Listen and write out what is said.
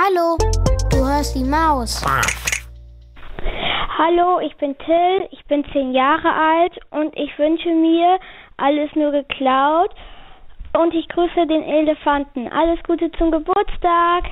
Hallo, du hörst die Maus. Hallo, ich bin Till, ich bin 10 Jahre alt und ich wünsche mir alles nur geklaut und ich grüße den Elefanten. Alles Gute zum Geburtstag.